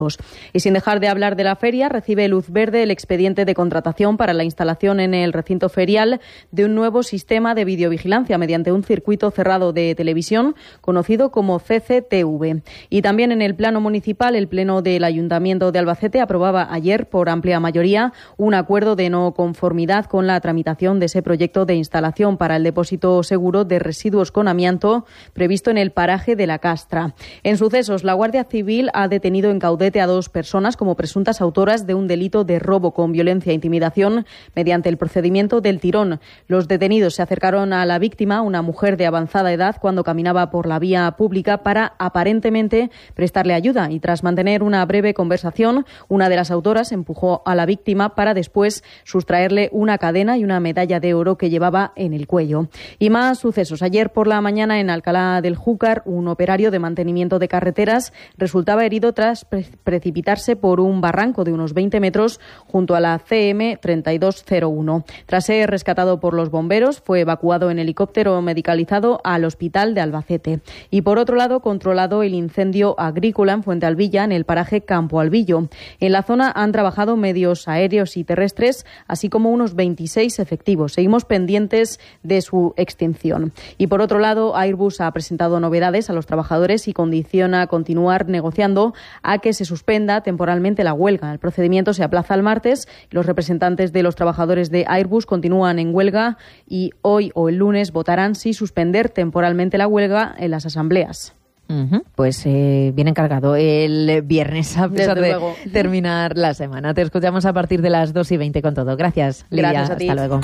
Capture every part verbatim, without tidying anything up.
Y sin dejar de hablar de la feria, recibe luz verde el expediente de contratación para la instalación en el recinto ferial de un nuevo sistema de videovigilancia mediante un circuito cerrado de televisión conocido como C C T V. Y también en el plano municipal, el Pleno del Ayuntamiento de Albacete aprobaba ayer por amplia mayoría un acuerdo de no conformidad con la tramitación de ese proyecto de instalación para el depósito seguro de residuos con amianto previsto en el paraje de la Castra. En sucesos, la Guardia Civil ha detenido en Caudete a dos personas como presuntas autoras de un delito de robo con violencia e intimidación mediante el procedimiento del tirón. Los detenidos se acercaron a la víctima, una mujer de avanzada edad, cuando caminaba por la vía pública para aparentemente prestarle ayuda y tras mantener una breve conversación, una de las autoras empujó a la víctima para después sustraerle una cadena y una medalla de oro que llevaba en el cuello. Y más sucesos. Ayer por la mañana en Alcalá del Júcar, un operario de mantenimiento de carreteras resultaba herido tras precipitarse por un barranco de unos veinte metros junto a la C M treinta y dos cero uno. Tras ser rescatado por los bomberos, fue evacuado en helicóptero medicalizado al hospital de Albacete. Y por otro lado, controlado el incendio agrícola en Fuente Alvilla, en el paraje Campo Albillo. En la zona han trabajado medios aéreos y terrestres, así como unos veintiséis efectivos. Seguimos pendientes de su extinción. Y por otro lado, Airbus ha presentado novedades a los trabajadores y condiciona continuar negociando a que se suspenda temporalmente la huelga. El procedimiento se aplaza al martes. Los representantes de los trabajadores de Airbus continúan en huelga y hoy o el lunes votarán si suspender temporalmente la huelga en las asambleas. Uh-huh. Pues eh, bien encargado el viernes, a pesar Desde de luego. terminar la semana. Te escuchamos a partir de las dos y veinte con todo. Gracias, Lidia. Gracias a ti. Hasta luego.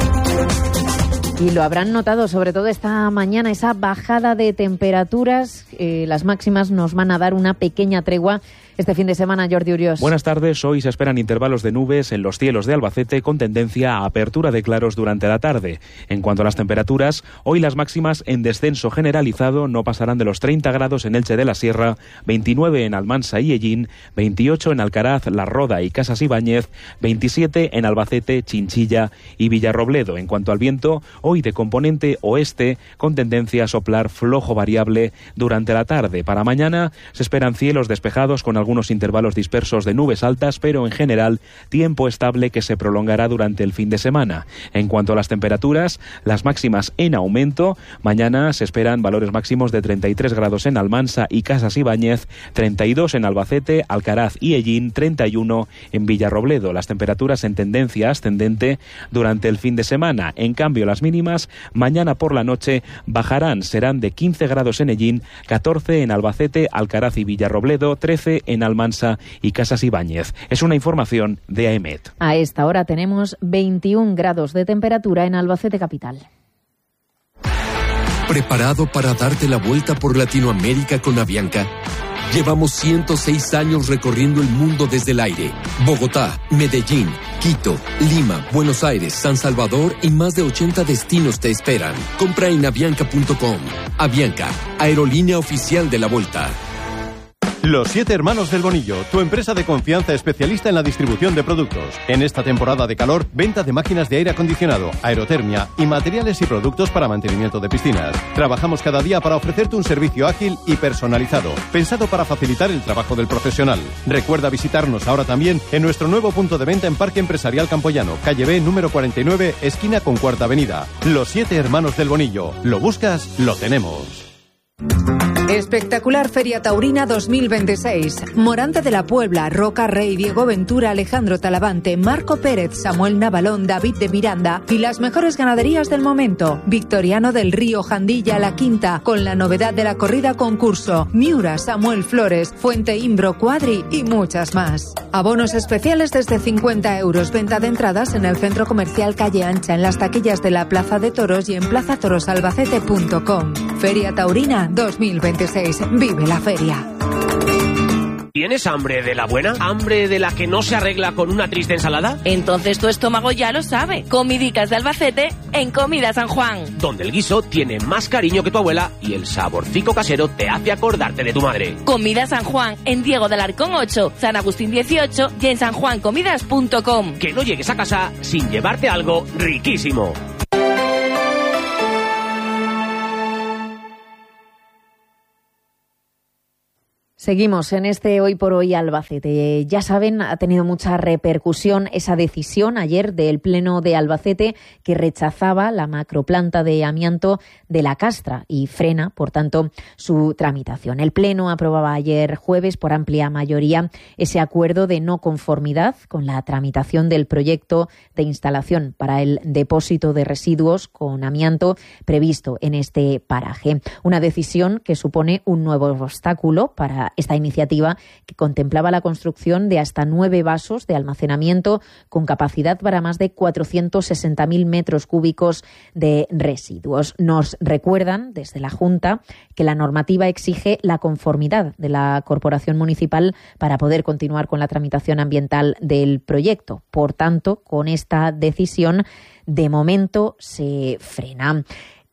Y lo habrán notado, sobre todo esta mañana, esa bajada de temperaturas. Eh, las máximas nos van a dar una pequeña tregua este fin de semana. Jordi Urios. Buenas tardes. Hoy se esperan intervalos de nubes en los cielos de Albacete con tendencia a apertura de claros durante la tarde. En cuanto a las temperaturas, hoy las máximas en descenso generalizado no pasarán de los treinta grados en Elche de la Sierra, veintinueve en Almansa y Ellín, veintiocho en Alcaraz, La Roda y Casas Ibáñez, veintisiete en Albacete, Chinchilla y Villarrobledo. En cuanto al viento, hoy de componente oeste con tendencia a soplar flojo variable durante la tarde. Para mañana se esperan cielos despejados con algunos intervalos dispersos de nubes altas, pero en general tiempo estable que se prolongará durante el fin de semana. En cuanto a las temperaturas, las máximas en aumento. Mañana se esperan valores máximos de treinta y tres grados en Almansa y Casas Ibáñez, treinta y dos en Albacete, Alcaraz y Ellín, treinta y uno en Villarrobledo. Las temperaturas en tendencia ascendente durante el fin de semana. En cambio, las mínimas mañana por la noche bajarán, serán de quince grados en Ellín, catorce en Albacete, Alcaraz y Villarrobledo, trece en Almansa y Casas Ibáñez. Es una información de AEMET. A esta hora tenemos veintiún grados de temperatura en Albacete capital. ¿Preparado para darte la vuelta por Latinoamérica con Avianca? Llevamos ciento seis años recorriendo el mundo desde el aire. Bogotá, Medellín, Quito, Lima, Buenos Aires, San Salvador y más de ochenta destinos te esperan. Compra en avianca punto com. Avianca, aerolínea oficial de la Volta. Los Siete Hermanos del Bonillo, tu empresa de confianza especialista en la distribución de productos. En esta temporada de calor, venta de máquinas de aire acondicionado, aerotermia y materiales y productos para mantenimiento de piscinas. Trabajamos cada día para ofrecerte un servicio ágil y personalizado, pensado para facilitar el trabajo del profesional. Recuerda visitarnos ahora también en nuestro nuevo punto de venta en Parque Empresarial Campoyano, calle B, número cuarenta y nueve, esquina con Cuarta Avenida. Los Siete Hermanos del Bonillo. ¿Lo buscas? Lo tenemos. Espectacular Feria Taurina dos mil veintiséis. Morante de la Puebla, Roca Rey, Diego Ventura, Alejandro Talavante, Marco Pérez, Samuel Navalón, David de Miranda y las mejores ganaderías del momento. Victoriano del Río, Jandilla, La Quinta, con la novedad de la corrida concurso. Miura, Samuel Flores, Fuente Imbro, Cuadri y muchas más. Abonos especiales desde cincuenta euros. Venta de entradas en el Centro Comercial Calle Ancha, en las taquillas de la Plaza de Toros y en plaza toros albacete punto com. Feria Taurina dos mil veintiséis. Vive la feria. ¿Tienes hambre de la buena? ¿Hambre de la que no se arregla con una triste ensalada? Entonces tu estómago ya lo sabe. Comidicas de Albacete en Comida San Juan. Donde el guiso tiene más cariño que tu abuela y el saborcico casero te hace acordarte de tu madre. Comida San Juan en Diego del Arcón ocho, San Agustín dieciocho y en san juan comidas punto com. Que no llegues a casa sin llevarte algo riquísimo. Seguimos en este Hoy por Hoy Albacete. Ya saben, ha tenido mucha repercusión esa decisión ayer del Pleno de Albacete que rechazaba la macroplanta de amianto de La Castra y frena, por tanto, su tramitación. El Pleno aprobaba ayer jueves por amplia mayoría ese acuerdo de no conformidad con la tramitación del proyecto de instalación para el depósito de residuos con amianto previsto en este paraje. Una decisión que supone un nuevo obstáculo para esta iniciativa que contemplaba la construcción de hasta nueve vasos de almacenamiento con capacidad para más de cuatrocientos sesenta mil metros cúbicos de residuos. Nos recuerdan desde la Junta que la normativa exige la conformidad de la Corporación Municipal para poder continuar con la tramitación ambiental del proyecto. Por tanto, con esta decisión, de momento se frena.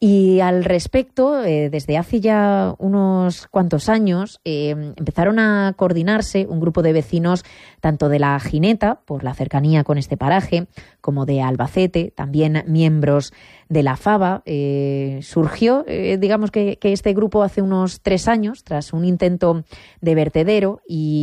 Y al respecto, eh, desde hace ya unos cuantos años, eh, empezaron a coordinarse un grupo de vecinos, tanto de La Gineta, por la cercanía con este paraje, como de Albacete, también miembros de la Fava. Eh, surgió, eh, digamos que, que este grupo hace unos tres años, tras un intento de vertedero,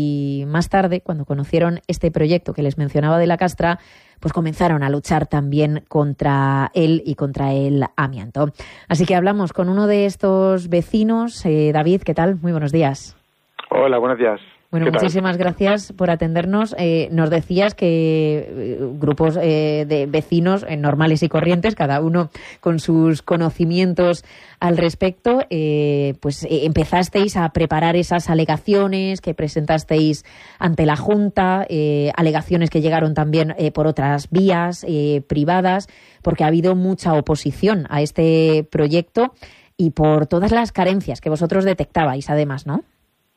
y más tarde, cuando conocieron este proyecto que les mencionaba de La Castra, pues comenzaron a luchar también contra él y contra el amianto. Así que hablamos con uno de estos vecinos. Eh, David, ¿qué tal? Muy buenos días. Hola, buenos días. Bueno, muchísimas gracias por atendernos. Eh, nos decías que eh, grupos eh, de vecinos eh, normales y corrientes, cada uno con sus conocimientos al respecto, eh, pues eh, empezasteis a preparar esas alegaciones que presentasteis ante la Junta, eh, alegaciones que llegaron también eh, por otras vías eh, privadas, porque ha habido mucha oposición a este proyecto y por todas las carencias que vosotros detectabais, además, ¿no?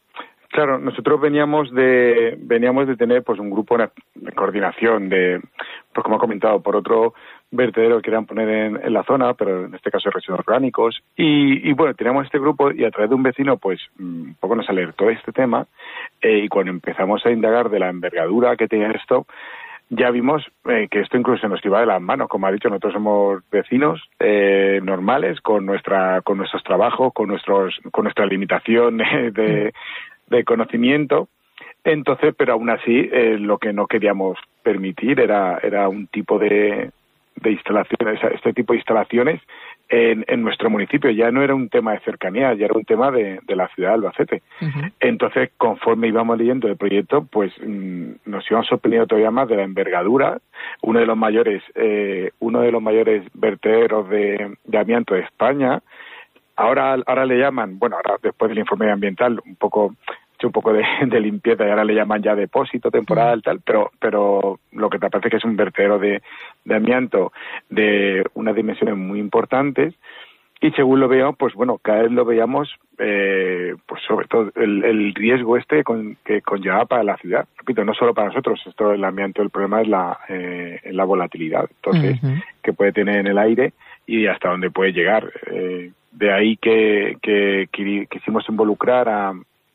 Claro, nosotros veníamos de veníamos de tener pues un grupo de coordinación de, pues como he comentado, por otro vertedero que querían poner en, en la zona, pero en este caso residuos orgánicos. Y, y bueno, teníamos este grupo y a través de un vecino pues un poco nos alertó este tema eh, y cuando empezamos a indagar de la envergadura que tenía esto, ya vimos eh, que esto incluso se nos iba de las manos. Como ha dicho, nosotros somos vecinos eh, normales con nuestra con nuestros trabajos, con nuestros con nuestra limitación de, de de conocimiento, entonces, pero aún así eh, lo que no queríamos permitir era era un tipo de, de instalaciones, este tipo de instalaciones en, en nuestro municipio. Ya no era un tema de cercanía, ya era un tema de, de la ciudad de Albacete. Uh-huh. Entonces, conforme íbamos leyendo el proyecto, pues mmm, nos íbamos sorprendiendo todavía más de la envergadura. Uno de los mayores, eh, uno de los mayores vertederos de, de amianto de España. Ahora ahora le llaman, bueno, ahora después del informe ambiental, un poco hecho un poco de, de limpieza y ahora le llaman ya depósito temporal, tal, pero pero lo que te parece que es un vertedero de, de amianto de unas dimensiones muy importantes y según lo veo, pues bueno, cada vez lo veíamos, eh, pues sobre todo el, el riesgo este con, que conlleva para la ciudad. Repito, no solo para nosotros, esto el amianto, el problema es la, eh, la volatilidad, entonces, uh-huh. que puede tener en el aire y hasta dónde puede llegar. Eh, de ahí que, que, que quisimos involucrar a,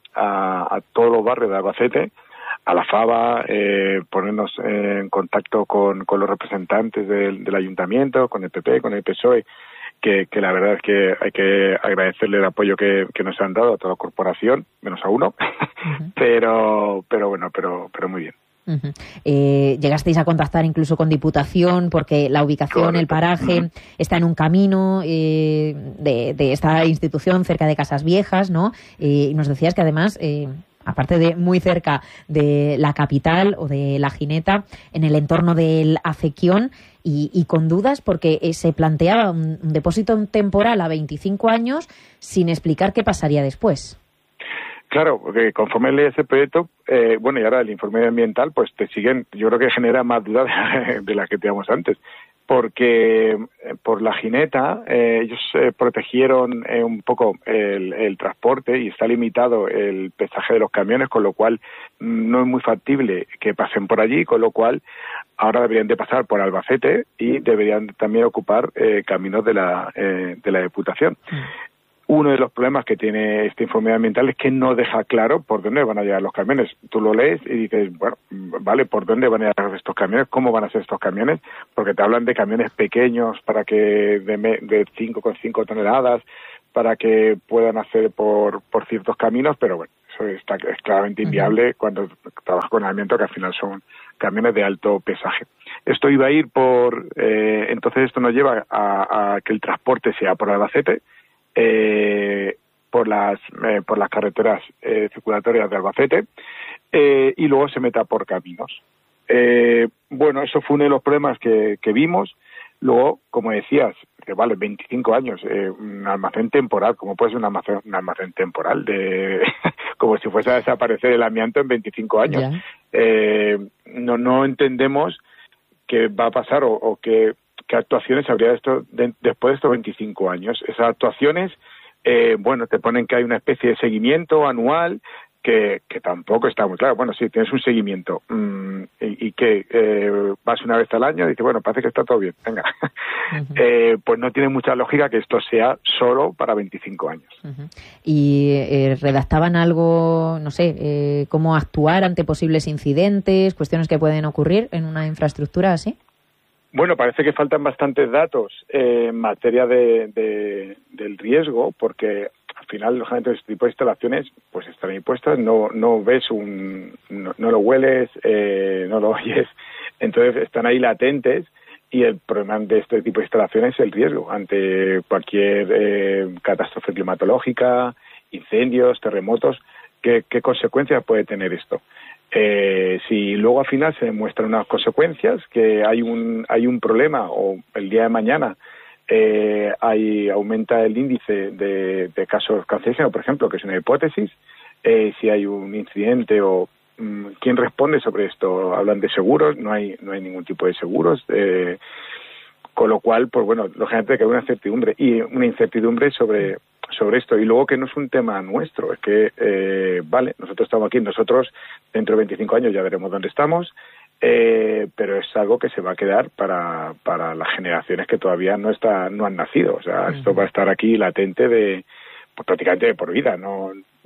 a, a todos los barrios de Albacete, a la Fava, eh, ponernos en contacto con, con los representantes del, del ayuntamiento, con el P P, con el P S O E, que, que la verdad es que hay que agradecerle el apoyo que, que nos han dado a toda la corporación, menos a uno, uh-huh. pero pero bueno, pero pero muy bien. Uh-huh. Eh, llegasteis a contactar incluso con Diputación porque la ubicación, Correcto. El paraje uh-huh. está en un camino eh, de, de esta institución cerca de Casas Viejas, ¿no? Eh, y nos decías que además, eh, aparte de muy cerca de la capital o de La Gineta, en el entorno del Acequión y, y con dudas porque eh, se planteaba un, un depósito temporal a veinticinco años sin explicar qué pasaría después. Claro, porque conforme lees ese proyecto, eh, bueno, y ahora el informe ambiental, pues te siguen, yo creo que genera más dudas de, de las que teníamos antes, porque eh, por La Gineta eh, ellos eh, protegieron eh, un poco el, el transporte y está limitado el pesaje de los camiones, con lo cual no es muy factible que pasen por allí, con lo cual ahora deberían de pasar por Albacete y deberían también ocupar eh, caminos de la, eh, de la Diputación. Mm. Uno de los problemas que tiene este informe ambiental es que no deja claro por dónde van a llegar los camiones. Tú lo lees y dices, bueno, vale, ¿por dónde van a llegar estos camiones? ¿Cómo van a ser estos camiones? Porque te hablan de camiones pequeños para que de, de cinco coma cinco toneladas para que puedan hacer por, por ciertos caminos, pero bueno, Eso está es claramente inviable uh-huh. cuando trabajas con amianto, que al final son camiones de alto pesaje. Esto iba a ir por... Eh, entonces esto nos lleva a, a que el transporte sea por Albacete, eh, por las eh, por las carreteras eh, circulatorias de Albacete, eh, y luego se meta por caminos. Eh, bueno, eso fue uno de los problemas que, que vimos. Luego, como decías, que vale veinticinco años, eh, un almacén temporal, ¿cómo puede ser un almacén, un almacén temporal? de Como si fuese a desaparecer el amianto en veinticinco años. Yeah. Eh, no no entendemos qué va a pasar o, o qué, qué actuaciones habría esto de, después de estos veinticinco años. Esas actuaciones, eh, bueno, te ponen que hay una especie de seguimiento anual, que, que tampoco está muy claro. Bueno, sí, tienes un seguimiento mmm, y, y que eh, vas una vez al año y dices, bueno, parece que está todo bien, venga. Uh-huh. eh, pues no tiene mucha lógica que esto sea solo para veinticinco años. Uh-huh. ¿Y eh, redactaban algo, no sé, eh, cómo actuar ante posibles incidentes, cuestiones que pueden ocurrir en una infraestructura así? Bueno, parece que faltan bastantes datos eh, en materia de, de, del riesgo, porque al final, lógicamente, este tipo de instalaciones pues están ahí puestas, no no ves un... no, no lo hueles, eh, no lo oyes, entonces están ahí latentes, y el problema de este tipo de instalaciones es el riesgo ante cualquier eh, catástrofe climatológica, incendios, terremotos. ¿Qué, qué consecuencias puede tener esto? Eh, si luego al final se demuestran unas consecuencias, que hay un hay un problema, o el día de mañana eh, hay aumenta el índice de, de casos cancerígenos, por ejemplo, que es una hipótesis, eh, si hay un incidente o mmm, ¿quién responde sobre esto? Hablan de seguros, no hay no hay ningún tipo de seguros, eh, con lo cual, pues bueno, lógicamente que hay una incertidumbre y una incertidumbre sobre sobre esto, y luego que no es un tema nuestro, es que, eh, vale, nosotros estamos aquí, nosotros dentro de veinticinco años ya veremos dónde estamos, eh, pero es algo que se va a quedar para para las generaciones que todavía no está no han nacido, o sea, uh-huh. esto va a estar aquí latente de pues, prácticamente de por vida, no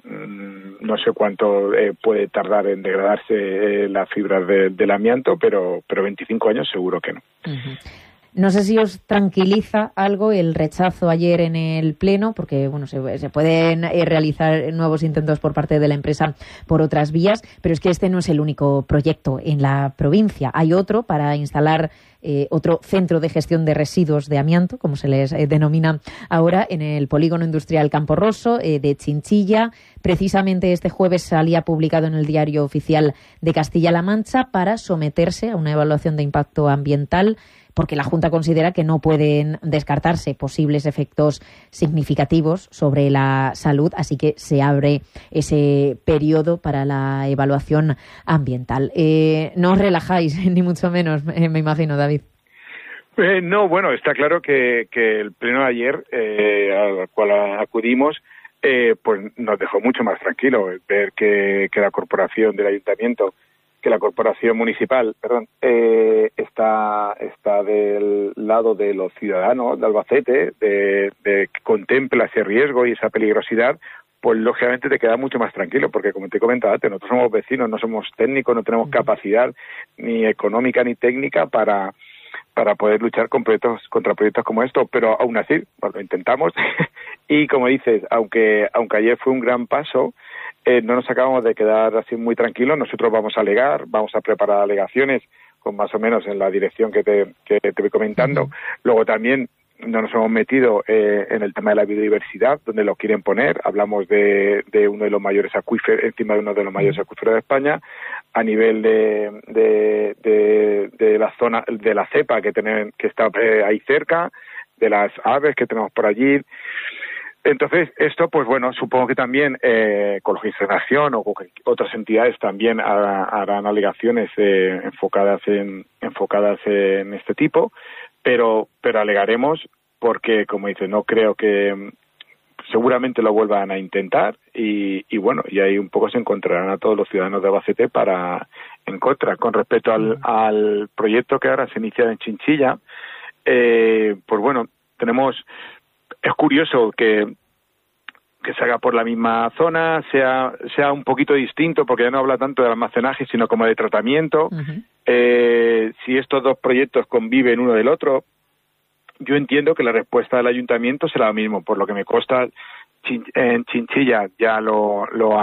no sé cuánto eh, puede tardar en degradarse eh, las fibras de, del amianto, pero pero veinticinco años seguro que no. Uh-huh. No sé si os tranquiliza algo el rechazo ayer en el Pleno, porque bueno, se, se pueden eh, realizar nuevos intentos por parte de la empresa por otras vías, pero es que este no es el único proyecto en la provincia. Hay otro para instalar eh, otro centro de gestión de residuos de amianto, como se les eh, denomina ahora, en el polígono industrial Campo Rosso eh, de Chinchilla. Precisamente este jueves salía publicado en el Diario Oficial de Castilla-La Mancha para someterse a una evaluación de impacto ambiental, porque la Junta considera que no pueden descartarse posibles efectos significativos sobre la salud, así que se abre ese periodo para la evaluación ambiental. Eh, no os relajáis, ni mucho menos, eh, me imagino, David. Eh, no, bueno, está claro que, que el pleno de ayer, eh, al cual acudimos, eh, pues nos dejó mucho más tranquilo ver que, que la corporación del ayuntamiento, que la corporación municipal, perdón, eh, está está del lado de los ciudadanos de Albacete, de, de que contempla ese riesgo y esa peligrosidad, pues lógicamente te queda mucho más tranquilo, porque como te he comentado antes, nosotros somos vecinos, no somos técnicos, no tenemos capacidad ni económica ni técnica para para poder luchar con proyectos, contra proyectos como estos, pero aún así, pues lo intentamos, y como dices, aunque aunque ayer fue un gran paso, Eh, no nos acabamos de quedar así muy tranquilos. Nosotros vamos a alegar, vamos a preparar alegaciones con más o menos en la dirección que te, que te voy comentando. Uh-huh. Luego también no nos hemos metido eh, en el tema de la biodiversidad, donde lo quieren poner. Hablamos de, de uno de los mayores acuíferos, encima de uno de los mayores acuíferos de España, a nivel de, de, de, de la zona, de la cepa que, tienen, que está eh, ahí cerca, de las aves que tenemos por allí. Entonces, esto, pues bueno, supongo que también eh, Ecologistas Nación o otras entidades también harán alegaciones eh, enfocadas en enfocadas en este tipo, pero pero alegaremos porque, como dice, no creo que seguramente lo vuelvan a intentar y, y bueno, y ahí un poco se encontrarán a todos los ciudadanos de Albacete para en contra. Con respecto al, al proyecto que ahora se inicia en Chinchilla, eh, pues bueno, tenemos... Es curioso que, que se haga por la misma zona, sea sea un poquito distinto, porque ya no habla tanto de almacenaje, sino como de tratamiento. Uh-huh. Eh, si estos dos proyectos conviven uno del otro, yo entiendo que la respuesta del ayuntamiento será la misma. Por lo que me consta, en Chinchilla ya lo, lo han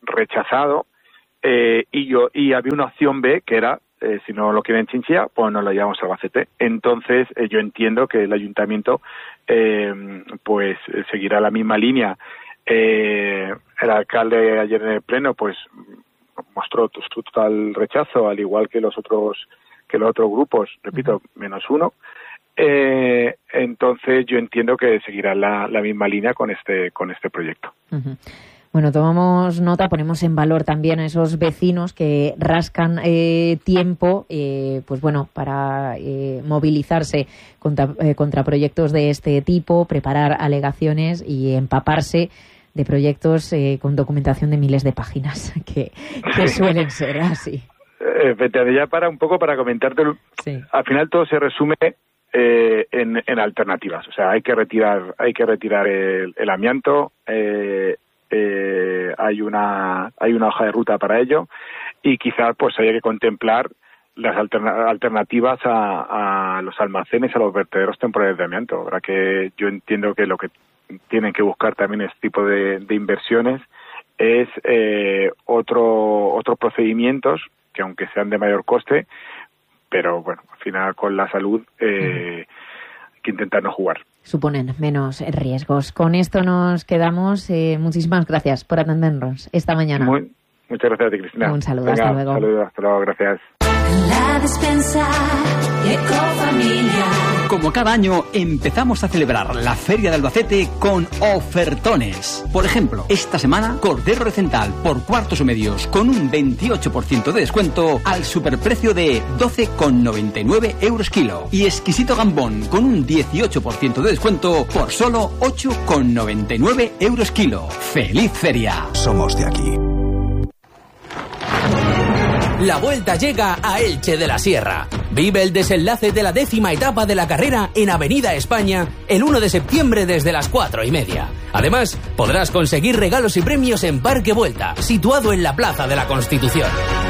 rechazado, eh, y yo y había una opción B que era, eh, si no lo quieren en Chinchilla, pues nos lo llevamos a Albacete. Entonces eh, yo entiendo que el ayuntamiento eh, pues seguirá la misma línea. Eh, el alcalde ayer en el pleno pues mostró su total rechazo, al igual que los otros que los otros grupos, repito, menos uno. Eh, entonces yo entiendo que seguirá la, la misma línea con este con este proyecto. Uh-huh. Bueno, tomamos nota, ponemos en valor también a esos vecinos que rascan eh, tiempo, eh, pues bueno, para eh, movilizarse contra, eh, contra proyectos de este tipo, preparar alegaciones y empaparse de proyectos eh, con documentación de miles de páginas, que, que suelen ser así. Eh, ya para un poco para comentarte, sí. Al final todo se resume eh, en, en alternativas. O sea, hay que retirar, hay que retirar el, el amianto. Eh, eh, hay una, hay una hoja de ruta para ello y quizás pues haya que contemplar las alterna- alternativas a, a los almacenes, a los vertederos temporales de amianto. Ahora que yo entiendo que lo que tienen que buscar también este tipo de, de inversiones es eh, otro otros procedimientos que aunque sean de mayor coste, pero bueno, al final con la salud eh, hay que intentar no jugar. Suponen menos riesgos. Con esto nos quedamos. Eh, muchísimas gracias por atendernos esta mañana. Muy, muchas gracias a ti, Cristina. Un saludo, Venga, hasta luego. Saludo, hasta luego, gracias. La despensa Ecofamilia. Como cada año, empezamos a celebrar la Feria de Albacete con ofertones. Por ejemplo, esta semana, cordero recental por cuartos o medios con un veintiocho por ciento de descuento al superprecio de doce con noventa y nueve euros kilo. Y exquisito gambón con un dieciocho por ciento de descuento por solo ocho con noventa y nueve euros kilo. ¡Feliz feria! Somos de aquí. La Vuelta llega a Elche de la Sierra. Vive el desenlace de la décima etapa de la carrera en Avenida España el uno de septiembre desde las cuatro y media. Además, podrás conseguir regalos y premios en Parque Vuelta, situado en la Plaza de la Constitución.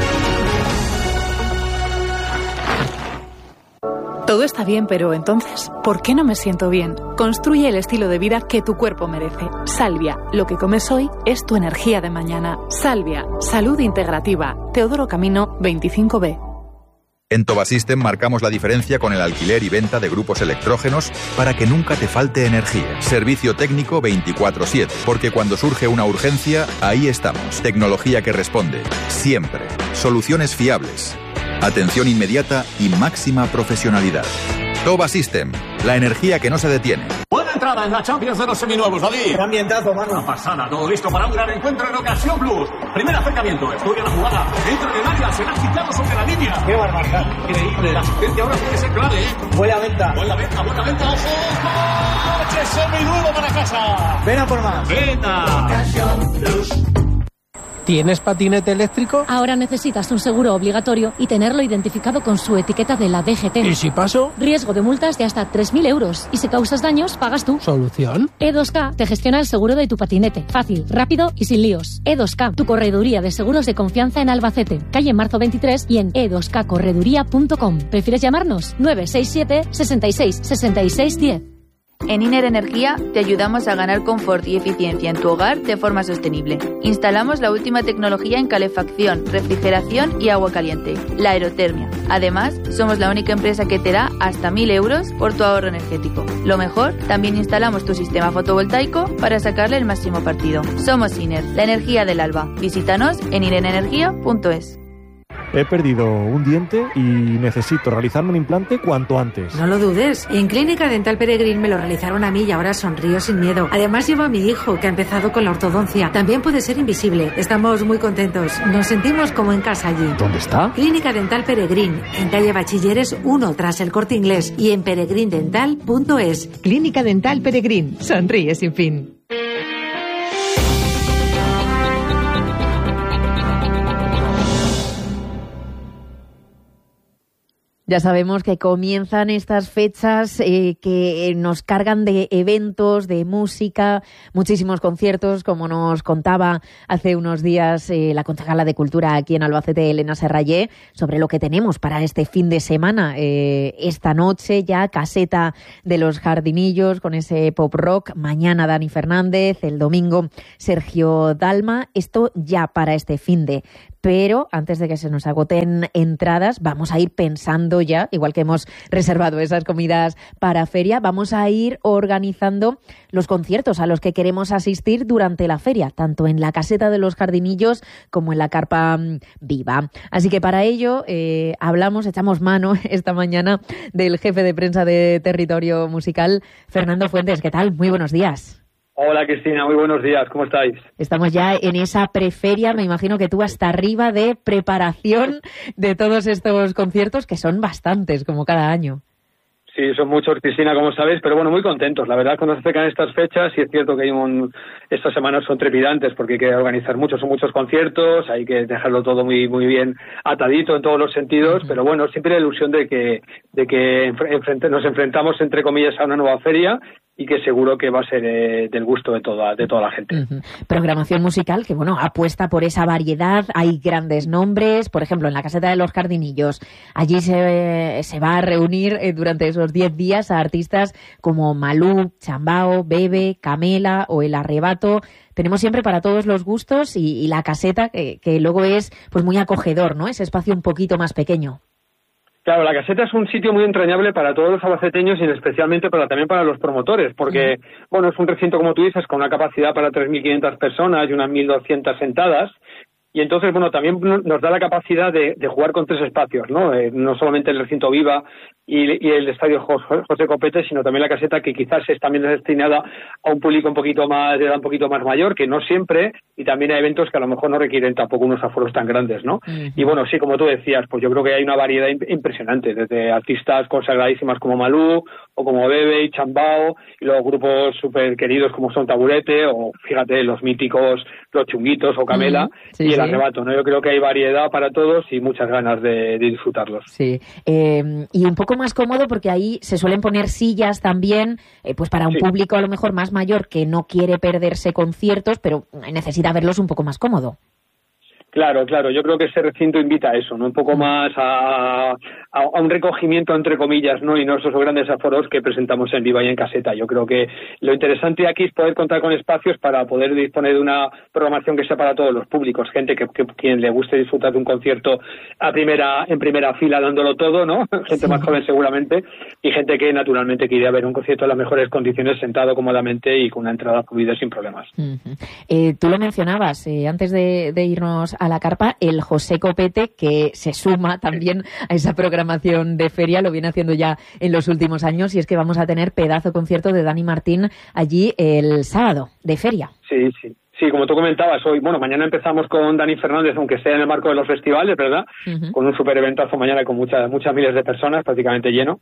Todo está bien, pero entonces, ¿por qué no me siento bien? Construye el estilo de vida que tu cuerpo merece. Salvia, lo que comes hoy es tu energía de mañana. Salvia, salud integrativa. Teodoro Camino, veinticinco B. En Tobasystem marcamos la diferencia con el alquiler y venta de grupos electrógenos para que nunca te falte energía. Servicio técnico veinticuatro siete, porque cuando surge una urgencia, ahí estamos. Tecnología que responde. Siempre. Soluciones fiables. Atención inmediata y máxima profesionalidad. Tobasystem, la energía que no se detiene. Buena entrada en la Champions de los seminuevos, David. Ambientazo, mano. Una pasada, todo listo para un gran encuentro en Ocasión Plus. Primer acercamiento, estudia la jugada. Dentro del área, se ha quitado sobre la línea. Qué barbaridad. Increíble, la asistencia ahora tiene que ser clave, ¿eh? Buena venta. Buena venta, buena venta, ojo. ¡Coche seminuevo para casa! Ven a por más. Venga. Ocasión Plus. ¿Tienes patinete eléctrico? Ahora necesitas un seguro obligatorio y tenerlo identificado con su etiqueta de la D G T. ¿Y si paso? Riesgo de multas de hasta tres mil euros. Y si causas daños, pagas tú. ¿Solución? E dos K te gestiona el seguro de tu patinete. Fácil, rápido y sin líos. E dos K, tu correduría de seguros de confianza en Albacete. Calle Marzo veintitrés y en e dos k correduría punto com. ¿Prefieres llamarnos? nueve seis siete, sesenta y seis, sesenta y seis, diez. En Iner Energía te ayudamos a ganar confort y eficiencia en tu hogar de forma sostenible. Instalamos la última tecnología en calefacción, refrigeración y agua caliente, la aerotermia. Además, somos la única empresa que te da hasta mil euros por tu ahorro energético. Lo mejor, también instalamos tu sistema fotovoltaico para sacarle el máximo partido. Somos Iner, la energía del alba. Visítanos en inerenergia punto es. He perdido un diente y necesito realizarme un implante cuanto antes. No lo dudes. En Clínica Dental Peregrín me lo realizaron a mí y ahora sonrío sin miedo. Además llevo a mi hijo que ha empezado con la ortodoncia. También puede ser invisible. Estamos muy contentos. Nos sentimos como en casa allí. ¿Dónde está? Clínica Dental Peregrín, en calle Bachilleres uno tras el Corte Inglés y en peregrindental punto es. Clínica Dental Peregrín. Sonríe sin fin. Ya sabemos que comienzan estas fechas eh, que nos cargan de eventos, de música, muchísimos conciertos, como nos contaba hace unos días eh, la concejala de Cultura aquí en Albacete, Elena Serrallé, sobre lo que tenemos para este fin de semana. Eh, esta noche ya Caseta de los Jardinillos con ese pop rock, mañana Dani Fernández, el domingo Sergio Dalma, esto ya para este fin de... Pero antes de que se nos agoten entradas, vamos a ir pensando ya, igual que hemos reservado esas comidas para feria, vamos a ir organizando los conciertos a los que queremos asistir durante la feria, tanto en la Caseta de los Jardinillos como en la Carpa Viva. Así que para ello eh, hablamos, echamos mano esta mañana del jefe de prensa de Territorio Musical, Fernando Fuentes. ¿Qué tal? Muy buenos días. Hola Cristina, muy buenos días, ¿cómo estáis? Estamos ya en esa preferia, me imagino que tú hasta arriba de preparación de todos estos conciertos, que son bastantes, como cada año. Sí, son muchos, Cristina, como sabéis, pero bueno, muy contentos. La verdad, cuando se acercan estas fechas, y es cierto que hay un... estas semanas son trepidantes porque hay que organizar muchos, son muchos conciertos, hay que dejarlo todo muy muy bien atadito en todos los sentidos, uh-huh. Pero bueno, siempre la ilusión de que de que enfrente, nos enfrentamos, entre comillas, a una nueva feria y que seguro que va a ser eh, del gusto de toda de toda la gente. Uh-huh. Programación musical que, bueno, apuesta por esa variedad, hay grandes nombres, por ejemplo, en la Caseta de los Jardinillos, allí se, se va a reunir eh, durante esos diez días a artistas como Malú, Chambao, Bebe, Camela o El Arrebato. Tenemos siempre para todos los gustos y, y la Caseta, que, que luego es pues muy acogedor, ¿no? Ese espacio un poquito más pequeño. Claro, la Caseta es un sitio muy entrañable para todos los albaceteños y especialmente para, también para los promotores, porque, uh-huh. bueno, es un recinto, como tú dices, con una capacidad para tres mil quinientas personas y unas mil doscientas sentadas. Y entonces, bueno, también nos da la capacidad de, de jugar con tres espacios, ¿no? Eh, no solamente el recinto Viva y, y el estadio José Copete, sino también la Caseta, que quizás es también destinada a un público un poquito más, de edad un poquito más mayor, que no siempre, y también hay eventos que a lo mejor no requieren tampoco unos aforos tan grandes, ¿no? Uh-huh. Y bueno, sí, como tú decías, pues yo creo que hay una variedad impresionante, desde artistas consagradísimas como Malú, o como Bebe y Chambao, y luego grupos súper queridos como son Taburete, o fíjate, los míticos Los Chunguitos o Camela, uh-huh. Sí, y el sí. Arrebato, ¿no? Yo creo que hay variedad para todos y muchas ganas de, de disfrutarlos. Sí, eh, y un poco más cómodo porque ahí se suelen poner sillas también, eh, pues para un sí. público a lo mejor más mayor que no quiere perderse conciertos, pero necesita verlos un poco más cómodo. Claro, claro, yo creo que ese recinto invita a eso, ¿no? Un poco más a, a, a un recogimiento, entre comillas, ¿no? Y no esos grandes aforos que presentamos en Viva y en Caseta. Yo creo que lo interesante aquí es poder contar con espacios para poder disponer de una programación que sea para todos los públicos, gente que, que quien le guste disfrutar de un concierto a primera en primera fila dándolo todo, ¿no? Gente sí. más joven seguramente, y gente que naturalmente quiere ver un concierto en las mejores condiciones, sentado cómodamente y con una entrada fluida sin problemas. Uh-huh. Eh, tú lo mencionabas eh, antes de, de irnos a la carpa, el José Copete, que se suma también a esa programación de feria, lo viene haciendo ya en los últimos años, y es que vamos a tener pedazo concierto de Dani Martín allí el sábado de feria. Sí, sí. Sí, como tú comentabas, hoy, bueno, mañana empezamos con Dani Fernández, aunque sea en el marco de los festivales, ¿verdad? Uh-huh. Con un super eventazo mañana con muchas muchas miles de personas, prácticamente lleno.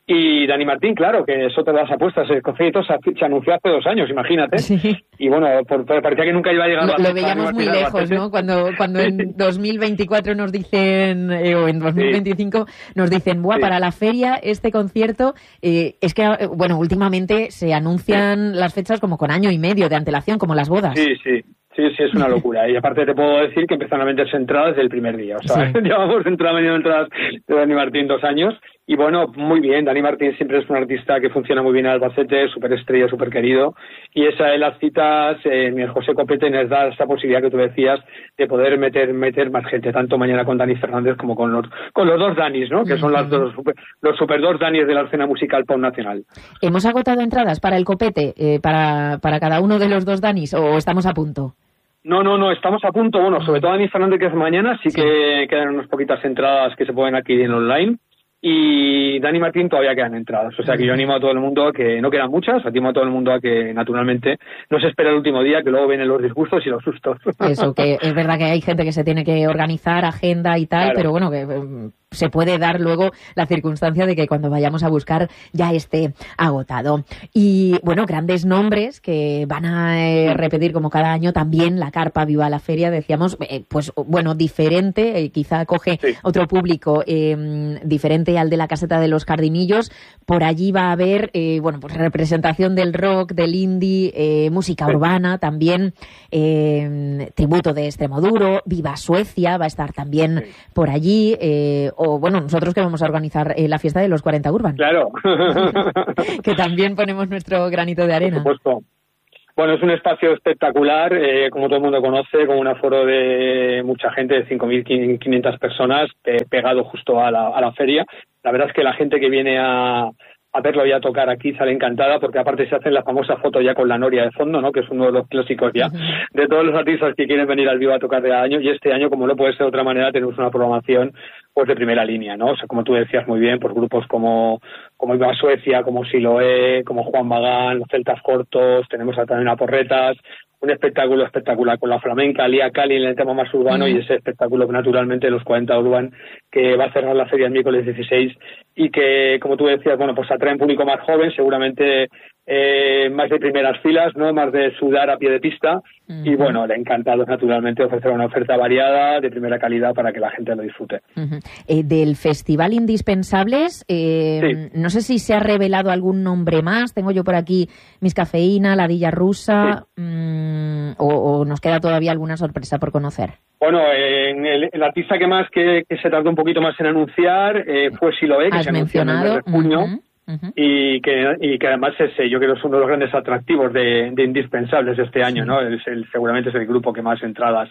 Y Dani Martín, claro, que eso te das apuestas, el concierto se, se anunció hace dos años, imagínate. Sí. Y bueno, por, por, parecía que nunca iba a llegar. Lo, lo veíamos muy lejos, ¿no? Cuando cuando en dos mil veinticuatro nos dicen, eh, o en dos mil veinticinco sí. nos dicen, buah, sí. para la feria este concierto, eh, es que, bueno, últimamente se anuncian sí. las fechas como con año y medio de antelación, como las bodas. Sí, sí. Sí, sí, es una locura. Y aparte te puedo decir que empezaron a venderse entradas desde el primer día. O sea, sí. llevamos entrada vendiendo entradas de Dani Martín dos años. Y bueno, muy bien. Dani Martín siempre es un artista que funciona muy bien en Albacete, súper estrella, súper querido. Y esa de las citas, eh, el José Copete nos da esa posibilidad que tú decías de poder meter meter más gente, tanto mañana con Dani Fernández como con los con los dos Danis, ¿no? Que son las dos, los super dos Danis de la escena musical pop nacional. ¿Hemos agotado entradas para el Copete, eh, para, para cada uno de los dos Danis, o estamos a punto? No, no, no, estamos a punto. Bueno, sobre todo Dani Fernández, que es mañana, sí, sí. que quedan unas poquitas entradas que se pueden adquirir en online. Y Dani Martín todavía quedan entradas. O sea que yo animo a todo el mundo a que, no quedan muchas, animo a todo el mundo a que naturalmente no se espera el último día, que luego vienen los disgustos y los sustos. Eso, que es verdad que hay gente que se tiene que organizar, agenda y tal, claro. pero bueno, que se puede dar luego la circunstancia de que cuando vayamos a buscar ya esté agotado. Y bueno, grandes nombres que van a eh, repetir como cada año también la carpa Viva la Feria, decíamos, eh, pues bueno, diferente, eh, quizá coge sí. otro público eh, diferente al de la Caseta de los Cardinillos. Por allí va a haber, eh, bueno, pues representación del rock, del indie, eh, música sí. urbana también, eh, tributo de Extremoduro, Viva Suecia va a estar también sí. por allí, eh, o bueno, nosotros que vamos a organizar eh, la fiesta de los cuarenta Urban. Claro. Que también ponemos nuestro granito de arena. Por supuesto. Bueno, es un espacio espectacular, eh, como todo el mundo conoce, con un aforo de mucha gente, de cinco mil quinientas personas, eh, pegado justo a la, a la feria. La verdad es que la gente que viene a, a verlo y a tocar aquí sale encantada, porque aparte se hacen la famosa foto ya con la noria de fondo, ¿no? Que es uno de los clásicos ya uh-huh. de todos los artistas que quieren venir al Viva a tocar de año. Y este año, como no puede ser de otra manera, tenemos una programación pues de primera línea, ¿no? O sea, como tú decías muy bien, pues grupos como como Viva Suecia, como Siloé, como Juan Magán, los Celtas Cortos, tenemos también a Porretas, un espectáculo espectacular con la flamenca, Lía Cali en el tema más urbano, mm. y ese espectáculo que naturalmente los cuarenta Urban, que va a cerrar la feria el miércoles dieciséis, y que, como tú decías, bueno, pues atrae un público más joven, seguramente eh, más de primeras filas, no más de sudar a pie de pista, mm. y bueno, le ha encantado naturalmente ofrecer una oferta variada, de primera calidad, para que la gente lo disfrute. Uh-huh. Eh, del Festival Indispensables, eh, sí. no sé si se ha revelado algún nombre más, tengo yo por aquí Miss Cafeína, Ladilla Rusa, sí. mmm, O, o nos queda todavía alguna sorpresa por conocer. Bueno, en el, el artista que más que, que se tardó un poquito más en anunciar eh, fue Siloé, que Has se anunció en el mes de junio, uh-huh, uh-huh. y que y que además es, yo creo que es uno de los grandes atractivos de, de Indispensables de este año, sí. ¿no? Es el, seguramente es el grupo que más entradas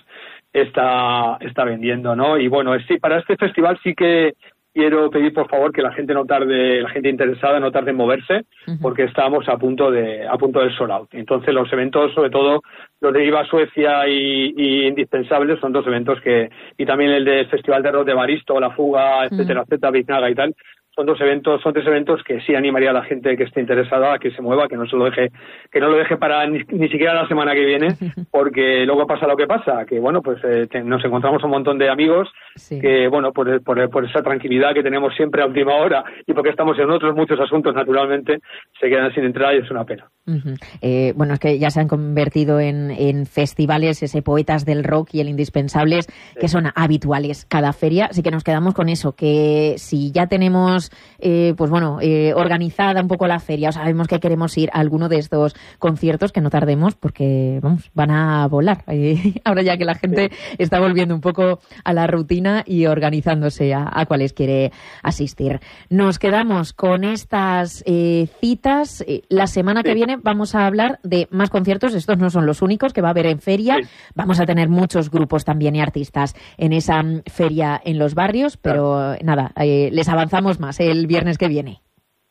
está está vendiendo, ¿no? Y bueno, sí, para este festival sí que quiero pedir, por favor, que la gente no tarde, la gente interesada no tarde en moverse, uh-huh. porque estamos a punto de a punto del sold out. Entonces, los eventos, sobre todo los de Viva Suecia y, y Indispensables, son dos eventos que, y también el del Festival de Rock de Baristo, La Fuga, etcétera, uh-huh. etcétera, Biznaga y tal, son dos eventos, son tres eventos que sí animaría a la gente que esté interesada a que se mueva, que no se lo deje, que no lo deje para ni, ni siquiera la semana que viene, porque luego pasa lo que pasa, que bueno, pues eh, te, nos encontramos un montón de amigos sí. que bueno, por, por, por esa tranquilidad que tenemos siempre a última hora y porque estamos en otros muchos asuntos, naturalmente, se quedan sin entrada y es una pena. Uh-huh. Eh, bueno, es que ya se han convertido en, en festivales, ese Poetas del Rock y el Indispensables, sí. que son habituales cada feria, así que nos quedamos con eso, que si ya tenemos Eh, pues bueno, eh, organizada un poco la feria, o sabemos que queremos ir a alguno de estos conciertos, que no tardemos porque vamos, van a volar eh, ahora ya que la gente sí. está volviendo un poco a la rutina y organizándose a, a cuáles quiere asistir. Nos quedamos con estas eh, citas. Eh, la semana sí. que viene vamos a hablar de más conciertos, estos no son los únicos que va a haber en feria, sí. vamos a tener muchos grupos también y artistas en esa um, feria en los barrios, pero claro. nada, eh, les avanzamos más el viernes que viene.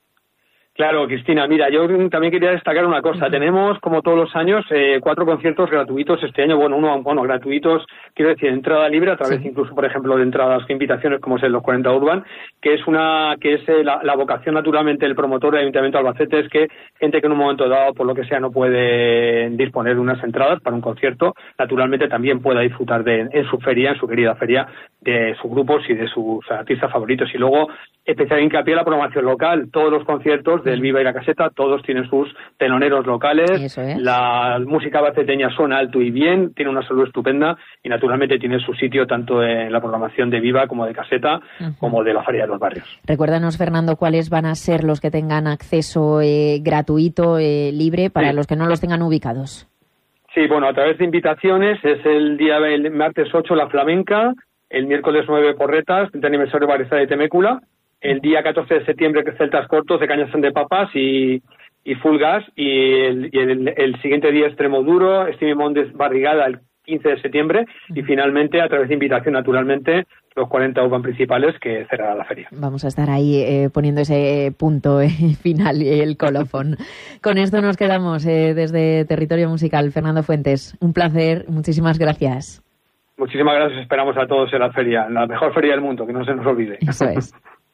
Claro, Cristina, mira, yo también quería destacar una cosa. Uh-huh. Tenemos, como todos los años, eh, cuatro conciertos gratuitos este año. Bueno, uno, bueno, gratuitos, quiero decir, entrada libre, a través sí. incluso, por ejemplo, de entradas e invitaciones, como es el Los cuarenta Urban, que es una, que es eh, la, la vocación, naturalmente, del promotor del Ayuntamiento de Albacete, es que gente que en un momento dado, por lo que sea, no puede disponer de unas entradas para un concierto, naturalmente también pueda disfrutar de, en su feria, en su querida feria, de sus grupos y de sus artistas favoritos. Y luego, especial hincapié en la programación local. Todos los conciertos del Viva y la Caseta, todos tienen sus teloneros locales. Eso es. La música albaceteña suena alto y bien, tiene una salud estupenda y naturalmente tiene su sitio tanto en la programación de Viva como de Caseta, uh-huh. como de la Feria de los Barrios. Recuérdanos, Fernando, cuáles van a ser los que tengan acceso eh, gratuito, eh, libre, para sí. los que no los tengan ubicados. Sí, bueno, a través de invitaciones es el día el martes ocho La Flamenca, el miércoles nueve Porretas, treinta aniversario de Barizada de Temécula, el día catorce de septiembre que Celtas Cortos de Cañazán de Papas y, y Full Gas, y el, y el, el siguiente día Extremoduro, Stevie Mondes Barrigada el quince de septiembre y finalmente a través de invitación naturalmente los cuarenta Urban principales que cerrará la feria. Vamos a estar ahí eh, poniendo ese punto eh, final, el colofón. Con esto nos quedamos eh, desde Territorio Musical. Fernando Fuentes, un placer, muchísimas gracias. Muchísimas gracias, esperamos a todos en la feria, en la mejor feria del mundo, que no se nos olvide. Eso es.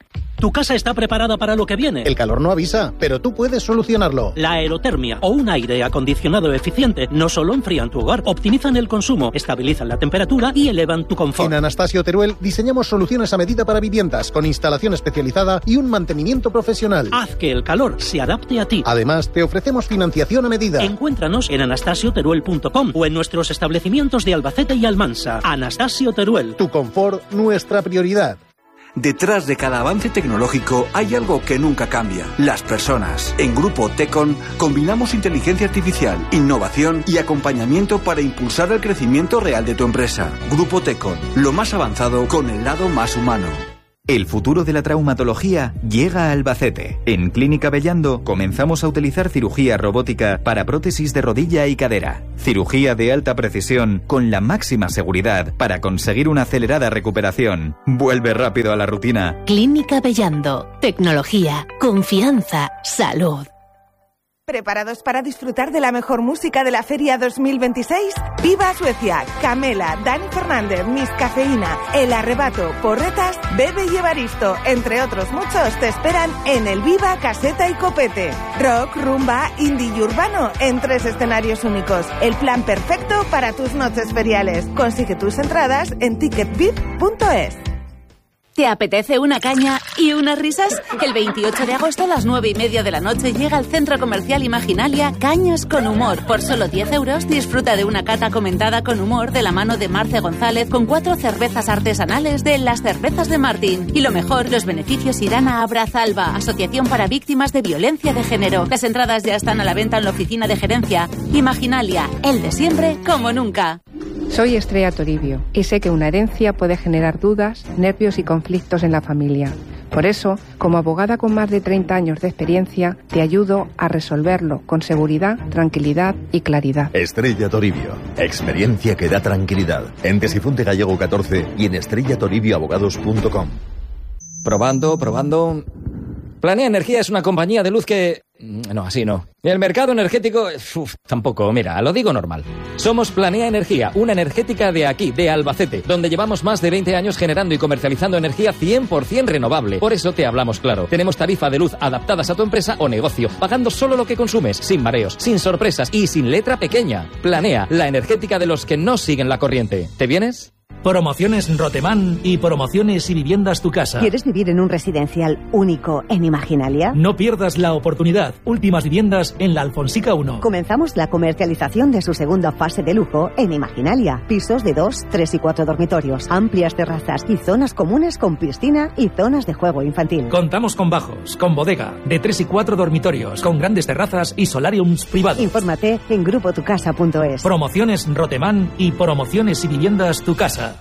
Tu casa está preparada para lo que viene. El calor no avisa, pero tú puedes solucionarlo. La aerotermia o un aire acondicionado eficiente no solo enfrían tu hogar, optimizan el consumo, estabilizan la temperatura y elevan tu confort. En Anastasio Teruel diseñamos soluciones a medida para viviendas, con instalación especializada y un mantenimiento profesional. Haz que el calor se adapte a ti. Además, te ofrecemos financiación a medida. Encuéntranos en anastasio teruel punto com o en nuestros establecimientos de Albacete y Almansa. Anastasio Teruel. Tu confort, nuestra prioridad. Detrás de cada avance tecnológico hay algo que nunca cambia: las personas. En Grupo Tecon combinamos inteligencia artificial, innovación y acompañamiento para impulsar el crecimiento real de tu empresa. Grupo Tecon, lo más avanzado con el lado más humano. El futuro de la traumatología llega a Albacete. En Clínica Bellando comenzamos a utilizar cirugía robótica para prótesis de rodilla y cadera. Cirugía de alta precisión con la máxima seguridad para conseguir una acelerada recuperación. Vuelve rápido a la rutina. Clínica Bellando. Tecnología, confianza, salud. ¿Preparados para disfrutar de la mejor música de la Feria dos mil veintiséis? Viva Suecia, Camela, Dani Fernández, Miss Cafeína, El Arrebato, Porretas, Bebe y Evaristo, entre otros muchos, te esperan en el Viva Caseta y Copete. Rock, rumba, indie y urbano en tres escenarios únicos. El plan perfecto para tus noches feriales. Consigue tus entradas en ticket vip punto es. ¿Te apetece una caña y unas risas? El veintiocho de agosto a las nueve y media de la noche llega al Centro Comercial Imaginalia Cañas con Humor. Por solo diez euros disfruta de una cata comentada con humor de la mano de Marce González con cuatro cervezas artesanales de Las Cervezas de Martín. Y lo mejor, los beneficios irán a Abrazalba, Asociación para Víctimas de Violencia de Género. Las entradas ya están a la venta en la oficina de gerencia. Imaginalia, el de siempre como nunca. Soy Estrella Toribio y sé que una herencia puede generar dudas, nervios y conflictos en la familia. Por eso, como abogada con más de treinta años de experiencia, te ayudo a resolverlo con seguridad, tranquilidad y claridad. Estrella Toribio. Experiencia que da tranquilidad. En Tesifonte Gallego catorce y en estrella toribio abogados punto com. Probando, probando... Planea Energía es una compañía de luz que... No, así no. El mercado energético... Uf, tampoco, mira, lo digo normal. Somos Planea Energía, una energética de aquí, de Albacete, donde llevamos más de veinte años generando y comercializando energía cien por ciento renovable. Por eso te hablamos claro. Tenemos tarifa de luz adaptadas a tu empresa o negocio, pagando solo lo que consumes, sin mareos, sin sorpresas y sin letra pequeña. Planea, la energética de los que no siguen la corriente. ¿Te vienes? Promociones Rotemán y Promociones y Viviendas Tu Casa. ¿Quieres vivir en un residencial único en Imaginalia? No pierdas la oportunidad. Últimas viviendas en la Alfonsica uno. Comenzamos la comercialización de su segunda fase de lujo en Imaginalia. Pisos de dos, tres y cuatro dormitorios, amplias terrazas y zonas comunes con piscina y zonas de juego infantil. Contamos con bajos, con bodega, de tres y cuatro dormitorios, con grandes terrazas y solariums privados. Infórmate en grupo tu casa punto es. Promociones Rotemán y Promociones y Viviendas Tu Casa.